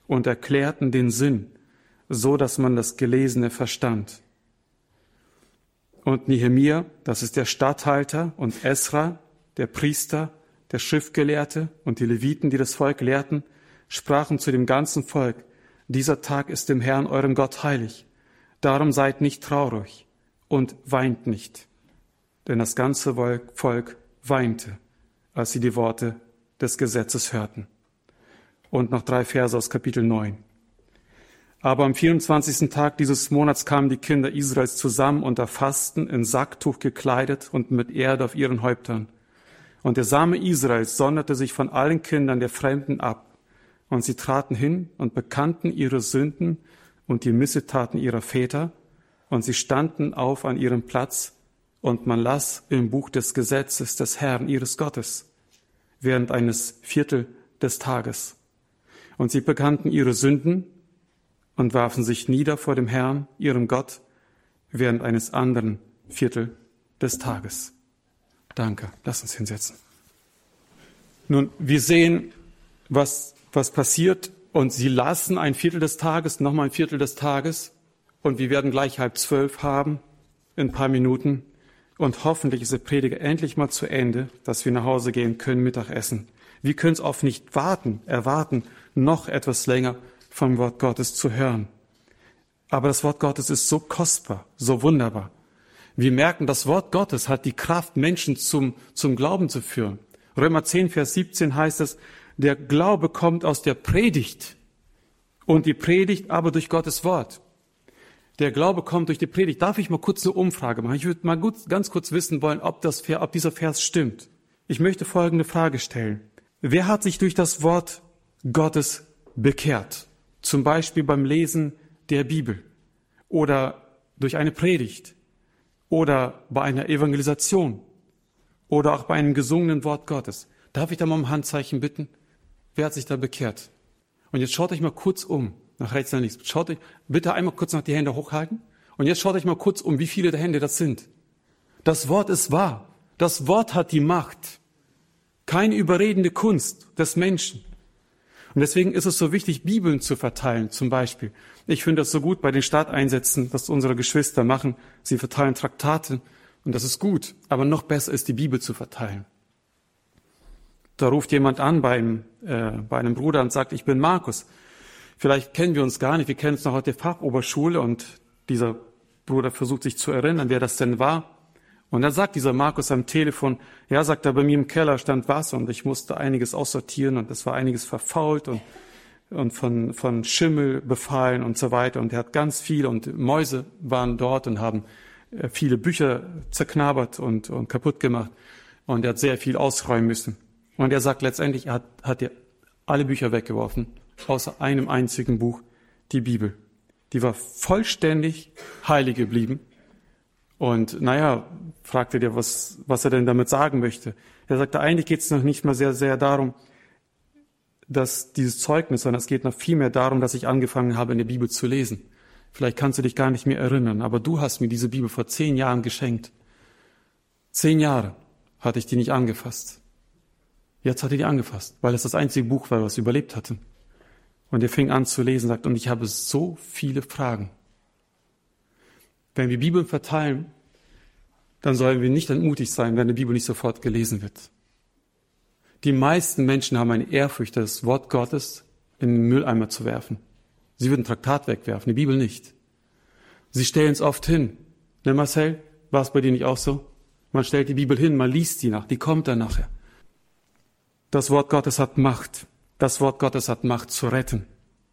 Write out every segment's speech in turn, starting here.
und erklärten den Sinn, so dass man das Gelesene verstand. Und Nehemia, das ist der Statthalter, und Esra, der Priester, der Schriftgelehrte und die Leviten, die das Volk lehrten, sprachen zu dem ganzen Volk: Dieser Tag ist dem Herrn, eurem Gott, heilig. Darum seid nicht traurig und weint nicht. Denn das ganze Volk weinte, als sie die Worte des Gesetzes hörten. Und noch 3 Verse aus Kapitel 9. Aber am 24. Tag dieses Monats kamen die Kinder Israels zusammen unter Fasten, in Sacktuch gekleidet und mit Erde auf ihren Häuptern. Und der Same Israels sonderte sich von allen Kindern der Fremden ab. Und sie traten hin und bekannten ihre Sünden und die Missetaten ihrer Väter. Und sie standen auf an ihrem Platz, und man las im Buch des Gesetzes des Herrn ihres Gottes während eines Viertel des Tages. Und sie bekannten ihre Sünden und warfen sich nieder vor dem Herrn, ihrem Gott, während eines anderen Viertel des Tages. Danke. Lass uns hinsetzen. Nun, wir sehen, was passiert, und sie lassen ein Viertel des Tages, nochmal ein Viertel des Tages, und wir werden gleich 11:30 haben, in ein paar Minuten, und hoffentlich ist die Predigt endlich mal zu Ende, dass wir nach Hause gehen können, Mittagessen. Wir können es oft nicht erwarten, noch etwas länger vom Wort Gottes zu hören. Aber das Wort Gottes ist so kostbar, so wunderbar. Wir merken, das Wort Gottes hat die Kraft, Menschen zum Glauben zu führen. Römer 10, Vers 17 heißt es: Der Glaube kommt aus der Predigt und die Predigt aber durch Gottes Wort. Der Glaube kommt durch die Predigt. Darf ich mal kurz eine Umfrage machen? Ich würde mal ganz kurz wissen wollen, ob dieser Vers stimmt. Ich möchte folgende Frage stellen. Wer hat sich durch das Wort Gottes bekehrt? Zum Beispiel beim Lesen der Bibel oder durch eine Predigt oder bei einer Evangelisation oder auch bei einem gesungenen Wort Gottes. Darf ich da mal um Handzeichen bitten? Wer hat sich da bekehrt? Und jetzt schaut euch mal kurz um. Nach rechts, nach links. Schaut euch, bitte einmal kurz noch die Hände hochhalten. Und jetzt schaut euch mal kurz um, wie viele der Hände das sind. Das Wort ist wahr. Das Wort hat die Macht. Keine überredende Kunst des Menschen. Und deswegen ist es so wichtig, Bibeln zu verteilen, zum Beispiel. Ich finde das so gut bei den Starteinsätzen, was unsere Geschwister machen. Sie verteilen Traktate. Und das ist gut. Aber noch besser ist, die Bibel zu verteilen. Da ruft jemand an bei einem Bruder und sagt: Ich bin Markus. Vielleicht kennen wir uns gar nicht, wir kennen uns noch aus der Fachoberschule, und dieser Bruder versucht sich zu erinnern, wer das denn war. Und dann sagt dieser Markus am Telefon: Ja, sagt er, bei mir im Keller stand Wasser und ich musste einiges aussortieren und es war einiges verfault und von Schimmel befallen und so weiter. Und er hat ganz viel, und Mäuse waren dort und haben viele Bücher zerknabbert und kaputt gemacht. Und er hat sehr viel ausräumen müssen. Und er sagt letztendlich, er hat alle Bücher weggeworfen, außer einem einzigen Buch, die Bibel. Die war vollständig heilig geblieben. Und fragte der, was er denn damit sagen möchte. Er sagte, eigentlich geht es noch nicht mal sehr, sehr darum, dass dieses Zeugnis, sondern es geht noch viel mehr darum, dass ich angefangen habe, in der Bibel zu lesen. Vielleicht kannst du dich gar nicht mehr erinnern, aber du hast mir diese Bibel vor 10 Jahren geschenkt. 10 Jahre hatte ich die nicht angefasst. Jetzt hat er die angefasst, weil es das einzige Buch war, was überlebt hatte. Und er fing an zu lesen, sagt, und ich habe so viele Fragen. Wenn wir Bibeln verteilen, dann sollen wir nicht entmutigt sein, wenn eine Bibel nicht sofort gelesen wird. Die meisten Menschen haben eine Ehrfurcht, das Wort Gottes in den Mülleimer zu werfen. Sie würden ein Traktat wegwerfen, die Bibel nicht. Sie stellen es oft hin. Ne, Marcel, war es bei dir nicht auch so? Man stellt die Bibel hin, man liest die nach, die kommt dann nachher. Das Wort Gottes hat Macht. Das Wort Gottes hat Macht zu retten.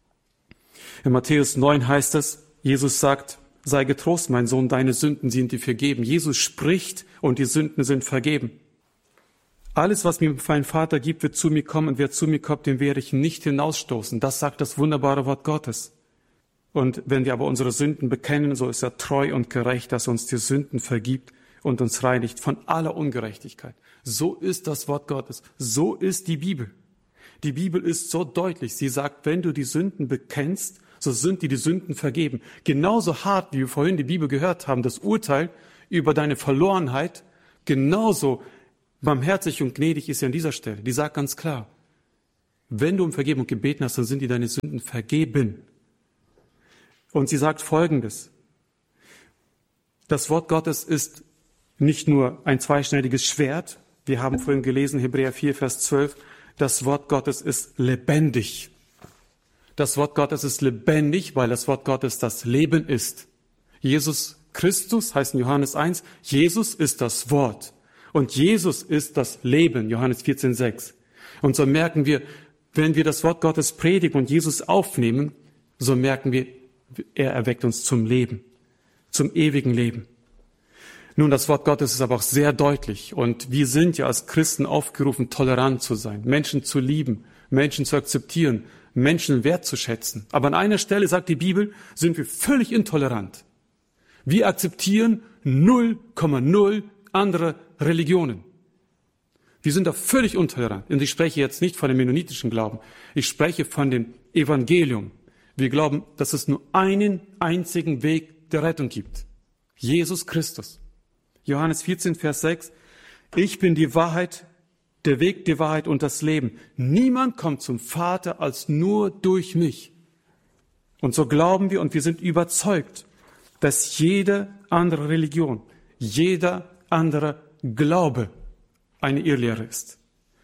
In Matthäus 9 heißt es, Jesus sagt, sei getrost, mein Sohn, deine Sünden sind dir vergeben. Jesus spricht und die Sünden sind vergeben. Alles, was mir mein Vater gibt, wird zu mir kommen, und wer zu mir kommt, den werde ich nicht hinausstoßen. Das sagt das wunderbare Wort Gottes. Und wenn wir aber unsere Sünden bekennen, so ist er treu und gerecht, dass er uns die Sünden vergibt und uns reinigt von aller Ungerechtigkeit. So ist das Wort Gottes. So ist die Bibel. Die Bibel ist so deutlich. Sie sagt, wenn du die Sünden bekennst, so sind dir die Sünden vergeben. Genauso hart, wie wir vorhin die Bibel gehört haben, das Urteil über deine Verlorenheit, genauso barmherzig und gnädig ist sie an dieser Stelle. Die sagt ganz klar, wenn du um Vergebung gebeten hast, dann sind dir deine Sünden vergeben. Und sie sagt Folgendes. Das Wort Gottes ist nicht nur ein zweischneidiges Schwert. Wir haben vorhin gelesen, Hebräer 4, Vers 12. Das Wort Gottes ist lebendig. Das Wort Gottes ist lebendig, weil das Wort Gottes das Leben ist. Jesus Christus heißt in Johannes 1, Jesus ist das Wort. Und Jesus ist das Leben, Johannes 14, 6. Und so merken wir, wenn wir das Wort Gottes predigen und Jesus aufnehmen, so merken wir, er erweckt uns zum Leben, zum ewigen Leben. Nun, das Wort Gottes ist aber auch sehr deutlich. Und wir sind ja als Christen aufgerufen, tolerant zu sein, Menschen zu lieben, Menschen zu akzeptieren, Menschen wertzuschätzen. Aber an einer Stelle, sagt die Bibel, sind wir völlig intolerant. Wir akzeptieren 0,0 andere Religionen. Wir sind da völlig intolerant. Und ich spreche jetzt nicht von dem mennonitischen Glauben. Ich spreche von dem Evangelium. Wir glauben, dass es nur einen einzigen Weg der Rettung gibt. Jesus Christus. Johannes 14, Vers 6. Ich bin die Wahrheit, der Weg, die Wahrheit und das Leben. Niemand kommt zum Vater als nur durch mich. Und so glauben wir und wir sind überzeugt, dass jede andere Religion, jeder andere Glaube eine Irrlehre ist.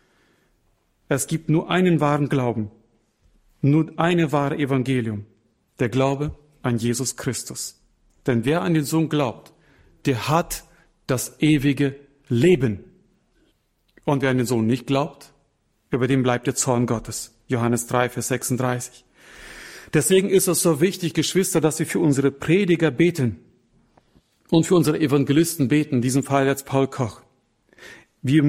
Es gibt nur einen wahren Glauben, nur eine wahre Evangelium, der Glaube an Jesus Christus. Denn wer an den Sohn glaubt, der hat das ewige Leben. Und wer an den Sohn nicht glaubt, über den bleibt der Zorn Gottes. Johannes 3, Vers 36. Deswegen ist es so wichtig, Geschwister, dass wir für unsere Prediger beten und für unsere Evangelisten beten, in diesem Fall jetzt Paul Koch. Wir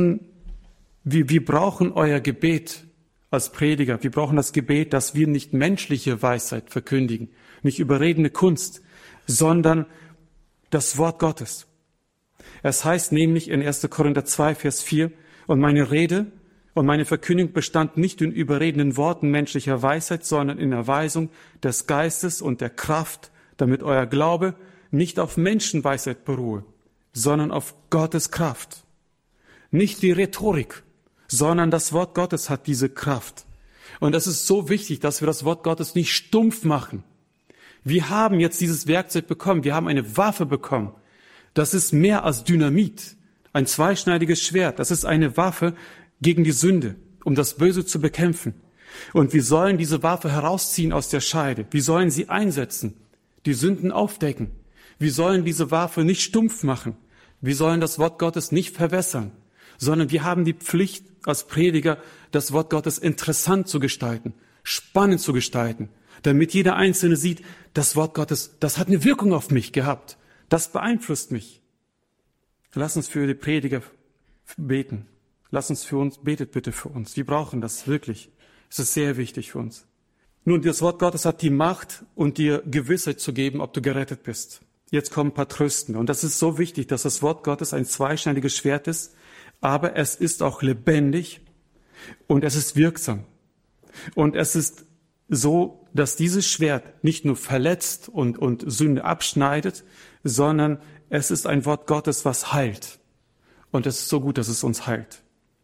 brauchen euer Gebet als Prediger. Wir brauchen das Gebet, dass wir nicht menschliche Weisheit verkündigen, nicht überredende Kunst, sondern das Wort Gottes. Es heißt nämlich in 1. Korinther 2, Vers 4, und meine Rede und meine Verkündigung bestand nicht in überredenden Worten menschlicher Weisheit, sondern in Erweisung des Geistes und der Kraft, damit euer Glaube nicht auf Menschenweisheit beruhe, sondern auf Gottes Kraft. Nicht die Rhetorik, sondern das Wort Gottes hat diese Kraft. Und es ist so wichtig, dass wir das Wort Gottes nicht stumpf machen. Wir haben jetzt dieses Werkzeug bekommen, wir haben eine Waffe bekommen. Das ist mehr als Dynamit, ein zweischneidiges Schwert. Das ist eine Waffe gegen die Sünde, um das Böse zu bekämpfen. Und wir sollen diese Waffe herausziehen aus der Scheide. Wir sollen sie einsetzen, die Sünden aufdecken. Wir sollen diese Waffe nicht stumpf machen. Wir sollen das Wort Gottes nicht verwässern, sondern wir haben die Pflicht als Prediger, das Wort Gottes interessant zu gestalten, spannend zu gestalten, damit jeder Einzelne sieht, das Wort Gottes, das hat eine Wirkung auf mich gehabt. Das beeinflusst mich. Lass uns für die Prediger beten. Lass uns für uns, betet bitte für uns. Wir brauchen das wirklich. Es ist sehr wichtig für uns. Nun, das Wort Gottes hat die Macht, und dir Gewissheit zu geben, ob du gerettet bist. Jetzt kommen ein paar Tröstende. Und das ist so wichtig, dass das Wort Gottes ein zweischneidiges Schwert ist, aber es ist auch lebendig und es ist wirksam. Und es ist so, dass dieses Schwert nicht nur verletzt und Sünde abschneidet, sondern es ist ein Wort Gottes, was heilt. Und es ist so gut, dass es uns heilt.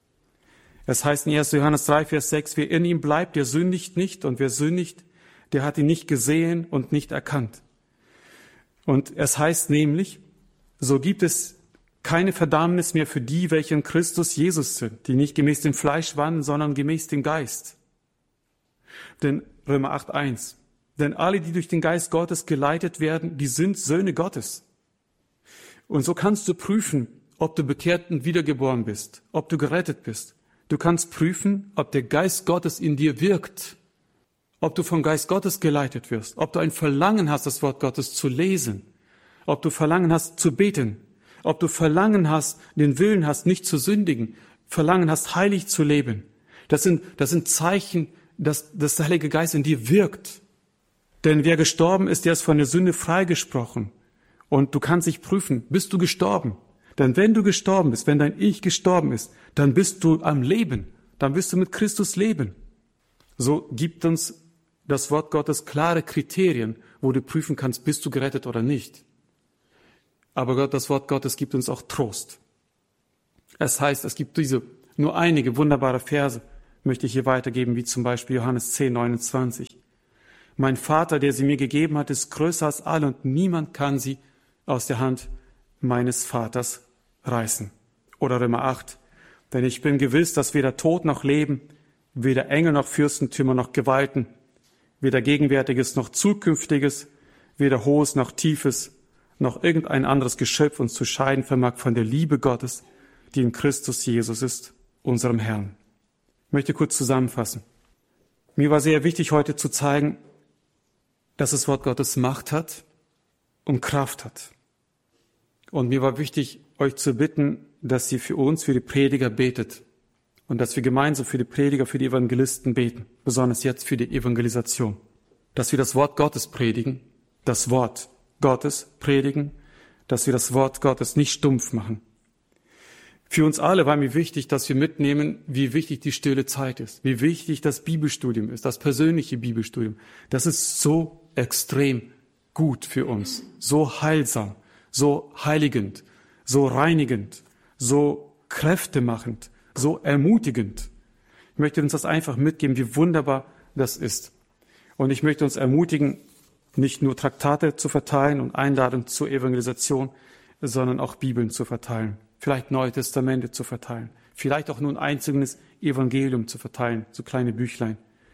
Es heißt in 1. Johannes 3, Vers 6, wer in ihm bleibt, der sündigt nicht, und wer sündigt, der hat ihn nicht gesehen und nicht erkannt. Und es heißt nämlich, so gibt es keine Verdammnis mehr für die, welche in Christus Jesus sind, die nicht gemäß dem Fleisch wandeln, sondern gemäß dem Geist. Denn Römer 8, 1, denn alle, die durch den Geist Gottes geleitet werden, die sind Söhne Gottes. Und so kannst du prüfen, ob du bekehrt und wiedergeboren bist, ob du gerettet bist. Du kannst prüfen, ob der Geist Gottes in dir wirkt, ob du vom Geist Gottes geleitet wirst, ob du ein Verlangen hast, das Wort Gottes zu lesen, ob du Verlangen hast zu beten, ob du Verlangen hast, den Willen hast, nicht zu sündigen, Verlangen hast, heilig zu leben. Das sind Zeichen, dass der Heilige Geist in dir wirkt. Denn wer gestorben ist, der ist von der Sünde freigesprochen. Und du kannst dich prüfen, bist du gestorben? Denn wenn du gestorben bist, wenn dein Ich gestorben ist, dann bist du am Leben. Dann wirst du mit Christus leben. So gibt uns das Wort Gottes klare Kriterien, wo du prüfen kannst, bist du gerettet oder nicht. Aber das Wort Gottes gibt uns auch Trost. Es heißt, es gibt nur einige wunderbare Verse. möchte ich hier weitergeben, wie zum Beispiel Johannes 10, 29. Mein Vater, der sie mir gegeben hat, ist größer als alle und niemand kann sie aus der Hand meines Vaters reißen. Oder Römer 8. Denn ich bin gewiss, dass weder Tod noch Leben, weder Engel noch Fürstentümer noch Gewalten, weder Gegenwärtiges noch Zukünftiges, weder Hohes noch Tiefes, noch irgendein anderes Geschöpf uns zu scheiden vermag von der Liebe Gottes, die in Christus Jesus ist, unserem Herrn. Ich möchte kurz zusammenfassen. Mir war sehr wichtig, heute zu zeigen, dass das Wort Gottes Macht hat und Kraft hat. Und mir war wichtig, euch zu bitten, dass ihr für uns, für die Prediger betet und dass wir gemeinsam für die Prediger, für die Evangelisten beten, besonders jetzt für die Evangelisation. Dass wir das Wort Gottes predigen, das Wort Gottes predigen, dass wir das Wort Gottes nicht stumpf machen. Für uns alle war mir wichtig, dass wir mitnehmen, wie wichtig die stille Zeit ist, wie wichtig das Bibelstudium ist, das persönliche Bibelstudium. Das ist so extrem gut für uns, so heilsam, so heiligend, so reinigend, so kräftemachend, so ermutigend. Ich möchte uns das einfach mitgeben, wie wunderbar das ist. Und ich möchte uns ermutigen, nicht nur Traktate zu verteilen und Einladungen zur Evangelisation, sondern auch Bibeln zu verteilen, vielleicht Neue Testamente zu verteilen, vielleicht auch nur ein einzelnes Evangelium zu verteilen, so kleine Büchlein.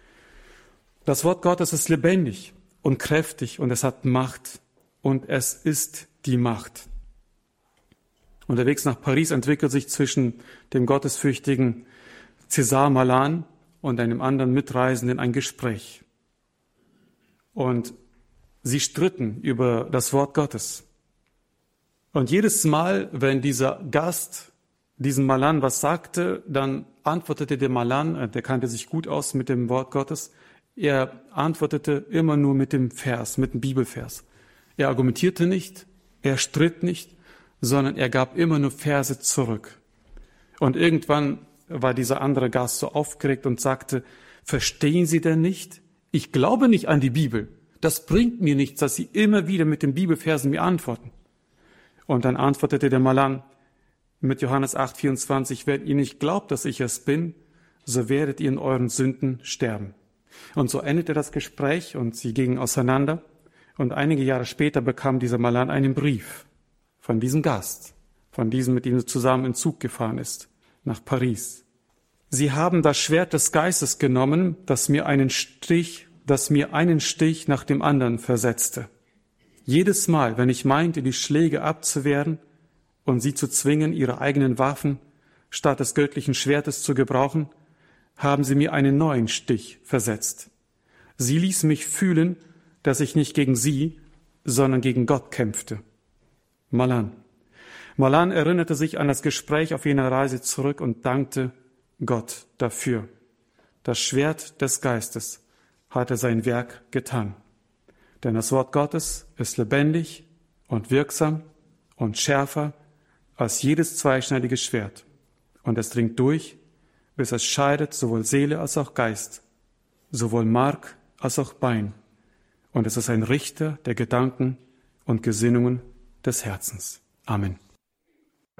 Das Wort Gottes ist lebendig und kräftig und es hat Macht und es ist die Macht. Unterwegs nach Paris entwickelt sich zwischen dem gottesfürchtigen César Malan und einem anderen Mitreisenden ein Gespräch. Und sie stritten über das Wort Gottes. Und jedes Mal, wenn dieser Gast diesem Malan was sagte, dann antwortete der Malan, der kannte sich gut aus mit dem Wort Gottes, er antwortete immer nur mit dem Vers, mit dem Bibelvers. Er argumentierte nicht, er stritt nicht, sondern er gab immer nur Verse zurück. Und irgendwann war dieser andere Gast so aufgeregt und sagte, verstehen Sie denn nicht? Ich glaube nicht an die Bibel. Das bringt mir nichts, dass Sie immer wieder mit den Bibelversen mir antworten. Und dann antwortete der Malan mit Johannes 8,24, wenn ihr nicht glaubt, dass ich es bin, so werdet ihr in euren Sünden sterben. Und so endete das Gespräch und sie gingen auseinander. Und einige Jahre später bekam dieser Malan einen Brief von diesem Gast, von diesem, mit dem er zusammen in Zug gefahren ist, nach Paris. Sie haben das Schwert des Geistes genommen, das mir einen Stich nach dem anderen versetzte. Jedes Mal, wenn ich meinte, die Schläge abzuwehren und sie zu zwingen, ihre eigenen Waffen statt des göttlichen Schwertes zu gebrauchen, haben sie mir einen neuen Stich versetzt. Sie ließen mich fühlen, dass ich nicht gegen sie, sondern gegen Gott kämpfte. Malan erinnerte sich an das Gespräch auf jener Reise zurück und dankte Gott dafür. Das Schwert des Geistes hatte sein Werk getan. Denn das Wort Gottes ist lebendig und wirksam und schärfer als jedes zweischneidige Schwert. Und es dringt durch, bis es scheidet sowohl Seele als auch Geist, sowohl Mark als auch Bein. Und es ist ein Richter der Gedanken und Gesinnungen des Herzens. Amen.